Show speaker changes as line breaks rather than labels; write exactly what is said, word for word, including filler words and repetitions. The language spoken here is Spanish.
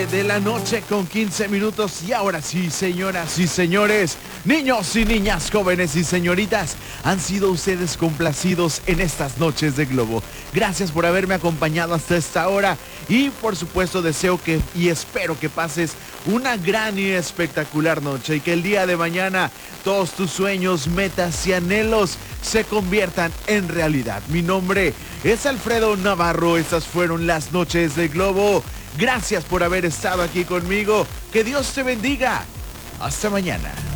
de la noche con quince minutos y ahora sí, señoras y señores, niños y niñas, jóvenes y señoritas, han sido ustedes complacidos en estas noches de Globo. Gracias por haberme acompañado hasta esta hora y por supuesto deseo que y espero que pases una gran y espectacular noche y que el día de mañana todos tus sueños, metas y anhelos se conviertan en realidad. Mi nombre es Alfredo Navarro, estas fueron las noches de Globo. Gracias por haber estado aquí conmigo. Que Dios te bendiga. Hasta mañana.